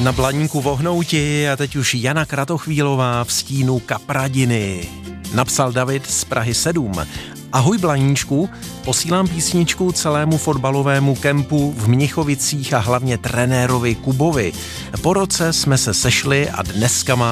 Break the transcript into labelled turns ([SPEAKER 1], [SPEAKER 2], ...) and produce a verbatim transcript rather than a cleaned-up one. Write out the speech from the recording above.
[SPEAKER 1] Na Blaníku vohnouti a teď už Jana Kratochvílová v stínu Kapradiny. Napsal David z Prahy sedm. Ahoj Blaníčku, posílám písničku celému fotbalovému kempu v Mnichovicích a hlavně trenérovi Kubovi. Po roce jsme se sešli a dneska má